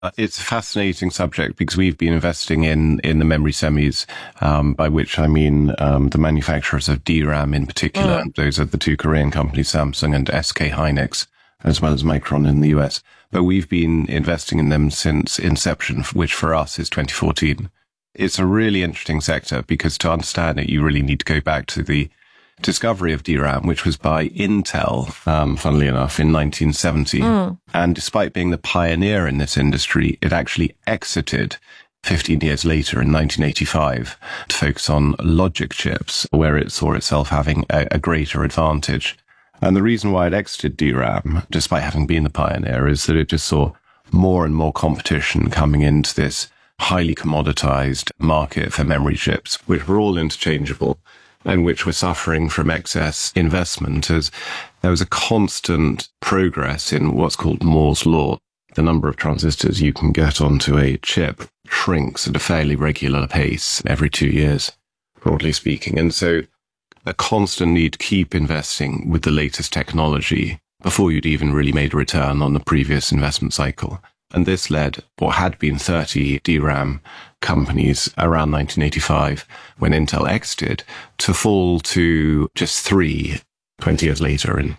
It's a fascinating subject because we've been investing in the memory semis, by which I mean the manufacturers of DRAM in particular. Those are the two Korean companies, Samsung and SK Hynix, as well as Micron in the US. But we've been investing in them since inception, which for us is 2014. It's a really interesting sector because to understand it, you really need to go back to the discovery of DRAM, which was by Intel, funnily enough, in 1970. And despite being the pioneer in this industry, it actually exited 15 years later in 1985 to focus on logic chips, where it saw itself having a greater advantage. And the reason why it exited DRAM, despite having been the pioneer, is that it just saw more and more competition coming into this highly commoditized market for memory chips, which were all interchangeable, and which were suffering from excess investment as there was a constant progress in what's called Moore's Law. The number of transistors you can get onto a chip shrinks at a fairly regular pace every 2 years, broadly speaking. And so a constant need to keep investing with the latest technology before you'd even really made a return on the previous investment cycle. And this led what had been 30 DRAM companies around 1985, when Intel exited, to fall to just 3 20 years later in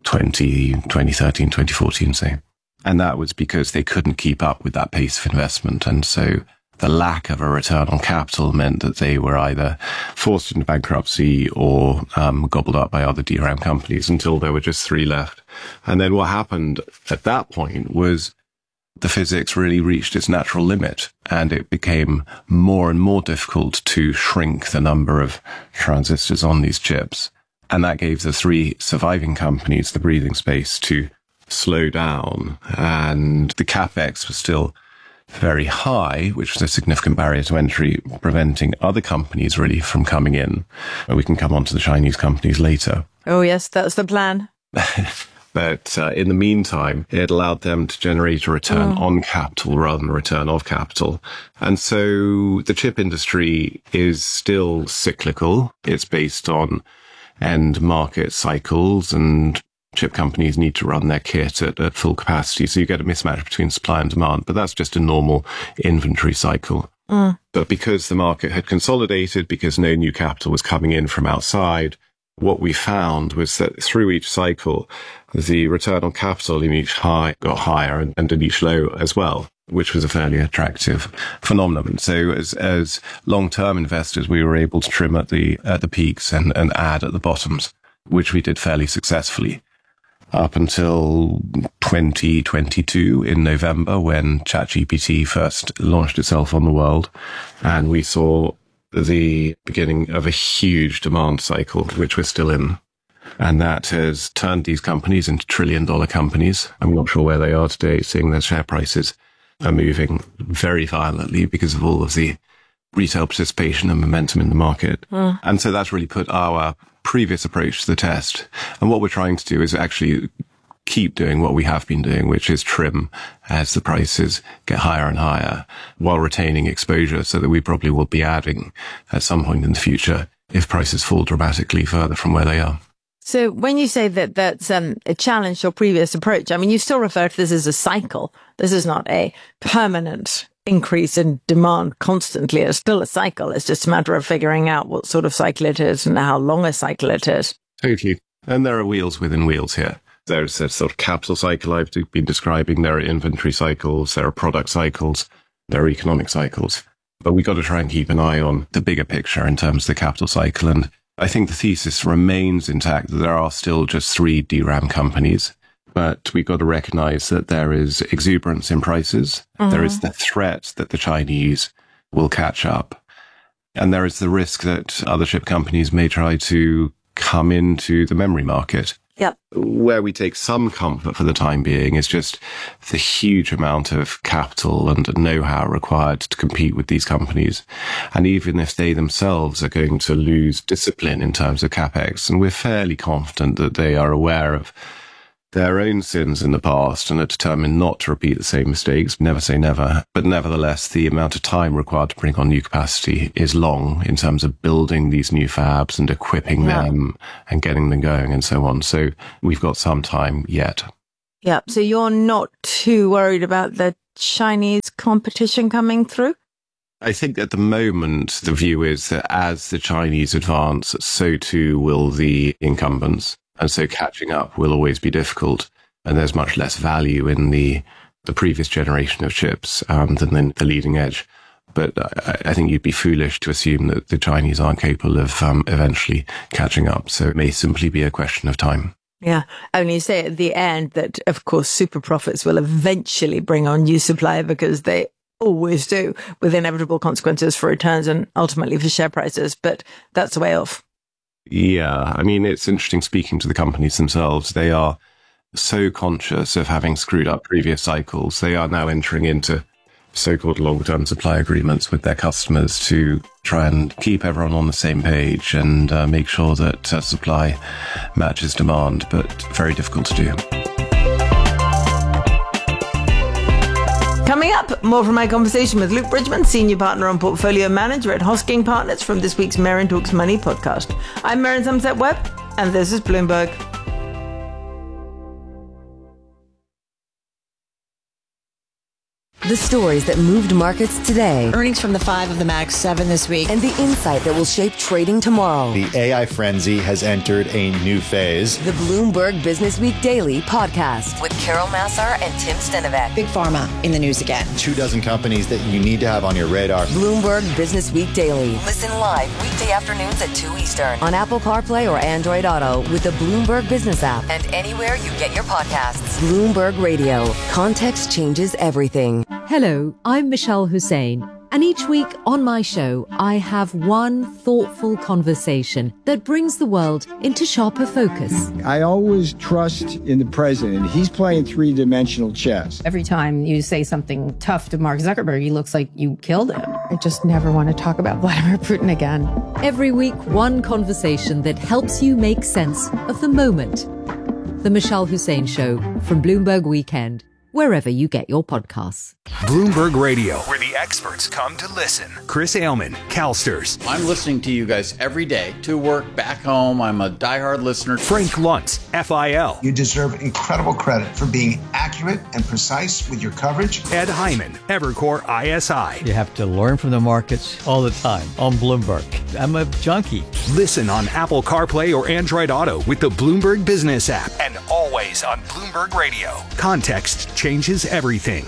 2013, 2014, say. And that was because they couldn't keep up with that pace of investment. And so the lack of a return on capital meant that they were either forced into bankruptcy or gobbled up by other DRAM companies until there were just 3 left. And then what happened at that point was the physics really reached its natural limit, and it became more and more difficult to shrink the number of transistors on these chips. And that gave the 3 surviving companies the breathing space to slow down. And the capex was still very high, which was a significant barrier to entry, preventing other companies really from coming in. We can come on to the Chinese companies later. Oh, yes, that's the plan. But in the meantime, it allowed them to generate a return on capital rather than a return of capital. And so the chip industry is still cyclical. It's based on end market cycles, and chip companies need to run their kit at full capacity. So you get a mismatch between supply and demand, but that's just a normal inventory cycle. But because the market had consolidated, because no new capital was coming in from outside, what we found was that through each cycle, the return on capital in each high got higher and in each low as well, which was a fairly attractive phenomenon. So as long-term investors, we were able to trim at the peaks and add at the bottoms, which we did fairly successfully up until 2022 in November, when ChatGPT first launched itself on the world, and we saw the beginning of a huge demand cycle, which we're still in. And that has turned these companies into trillion-dollar companies. I'm not sure where they are today, seeing their share prices are moving very violently because of all of the retail participation and momentum in the market. And so that's really put our previous approach to the test. And what we're trying to do is actually keep doing what we have been doing, which is trim as the prices get higher and higher, while retaining exposure so that we probably will be adding at some point in the future if prices fall dramatically further from where they are. So when you say that that's a challenge your previous approach, I mean, you still refer to this as a cycle. This is not a permanent increase in demand constantly. It's still a cycle. It's just a matter of figuring out what sort of cycle it is and how long a cycle it is. Totally. And there are wheels within wheels here. There's a sort of capital cycle I've been describing. There are inventory cycles. There are product cycles. There are economic cycles. But we've got to try and keep an eye on the bigger picture in terms of the capital cycle. And I think the thesis remains intact that there are still just 3 DRAM companies. But we've got to recognize that there is exuberance in prices. There is the threat that the Chinese will catch up. And there is the risk that other chip companies may try to come into the memory market. Yep. Where we take some comfort for the time being is just the huge amount of capital and know-how required to compete with these companies. And even if they themselves are going to lose discipline in terms of capex, and we're fairly confident that they are aware of their own sins in the past and are determined not to repeat the same mistakes. Never say never. But nevertheless, the amount of time required to bring on new capacity is long in terms of building these new fabs and equipping them and getting them going and so on. So we've got some time yet. Yeah. So you're not too worried about the Chinese competition coming through? I think at the moment, the view is that as the Chinese advance, so too will the incumbents. And so catching up will always be difficult. And there's much less value in the previous generation of chips than in the leading edge. But I think you'd be foolish to assume that the Chinese aren't capable of eventually catching up. So it may simply be a question of time. Yeah. Only say at the end that, of course, super profits will eventually bring on new supply because they always do, with inevitable consequences for returns and ultimately for share prices. But that's a way off. Yeah. I mean, it's interesting speaking to the companies themselves. They are so conscious of having screwed up previous cycles. They are now entering into so-called long-term supply agreements with their customers to try and keep everyone on the same page and make sure that supply matches demand, but very difficult to do. Coming up, more from my conversation with Luke Bridgman, Senior Partner and Portfolio Manager at Hosking Partners from this week's Merrin Talks Money podcast. I'm Merrin Somerset Webb, and this is Bloomberg. The stories that moved markets today. Earnings from the 5 of the Mag 7 this week. And the insight that will shape trading tomorrow. The AI frenzy has entered a new phase. The Bloomberg Business Week Daily podcast with Carol Massar and Tim Stenovec. Big Pharma in the news again. 24 companies that you need to have on your radar. Bloomberg Business Week Daily. Listen live weekday afternoons at 2 Eastern on Apple CarPlay or Android Auto with the Bloomberg Business app and anywhere you get your podcasts. Bloomberg Radio. Context changes everything. Hello, I'm Michelle Hussein, and each week on my show, I have one thoughtful conversation that brings the world into sharper focus. I always trust in the president. He's playing three-dimensional chess. Every time you say something tough to Mark Zuckerberg, he looks like you killed him. I just never want to talk about Vladimir Putin again. Every week, one conversation that helps you make sense of the moment. The Michelle Hussein Show from Bloomberg Weekend, wherever you get your podcasts. Bloomberg Radio, where the experts come to listen. Chris Ailman, CalSTRS. I'm listening to you guys every day, to work, back home. I'm a diehard listener. Frank Luntz, FIL. You deserve incredible credit for being accurate and precise with your coverage. Ed Hyman, Evercore ISI. You have to learn from the markets all the time on Bloomberg. I'm a junkie. Listen on Apple CarPlay or Android Auto with the Bloomberg Business app, and always on Bloomberg Radio. Context changes everything.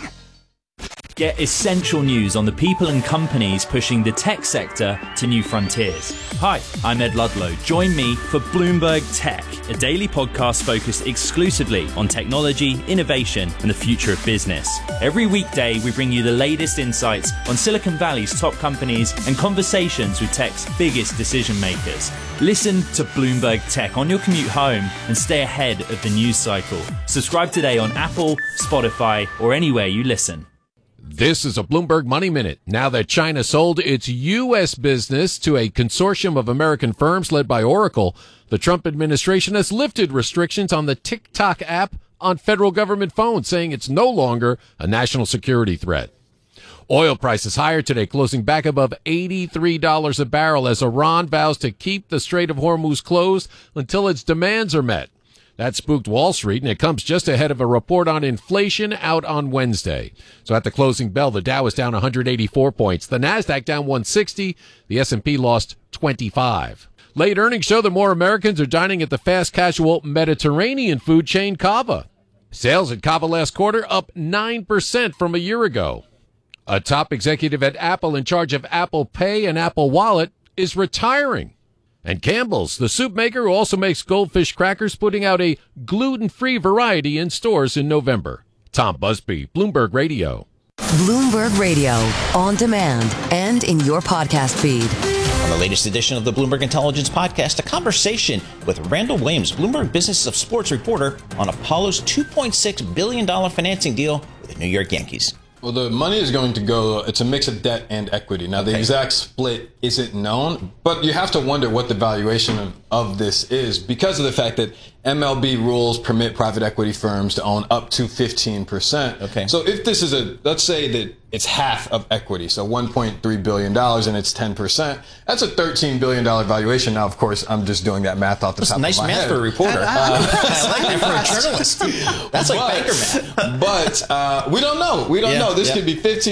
Get essential news on the people and companies pushing the tech sector to new frontiers. Hi, I'm Ed Ludlow. Join me for Bloomberg Tech, a daily podcast focused exclusively on technology, innovation, and the future of business. Every weekday, we bring you the latest insights on Silicon Valley's top companies and conversations with tech's biggest decision makers. Listen to Bloomberg Tech on your commute home and stay ahead of the news cycle. Subscribe today on Apple, Spotify, or anywhere you listen. This is a Bloomberg Money Minute. Now that China sold its U.S. business to a consortium of American firms led by Oracle, the Trump administration has lifted restrictions on the TikTok app on federal government phones, saying it's no longer a national security threat. Oil prices higher today, closing back above $83 a barrel as Iran vows to keep the Strait of Hormuz closed until its demands are met. That spooked Wall Street, and it comes just ahead of a report on inflation out on Wednesday. So at the closing bell, the Dow was down 184 points. The Nasdaq down 160. The S&P lost 25. Late earnings show that more Americans are dining at the fast casual Mediterranean food chain Cava. Sales at Cava last quarter up 9% from a year ago. A top executive at Apple in charge of Apple Pay and Apple Wallet is retiring. And Campbell's, the soup maker who also makes Goldfish crackers, putting out a gluten-free variety in stores in November. Tom Busby, Bloomberg Radio. Bloomberg Radio, on demand and in your podcast feed. On the latest edition of the Bloomberg Intelligence Podcast, a conversation with Randall Williams, Bloomberg Business of Sports reporter, on Apollo's $2.6 billion financing deal with the New York Yankees. Well, the money is going to go, it's a mix of debt and equity. Now, the exact split isn't known, but you have to wonder what the valuation of this is because of the fact that MLB rules permit private equity firms to own up to 15%. Okay. So if this is let's say that it's half of equity, so $1.3 billion, and it's 10%, that's a $13 billion valuation. Now, of course, I'm just doing that math off the top of my head. Nice math for a reporter. I like that for a journalist. That's like banker math. But we don't know. We don't know. This could be 15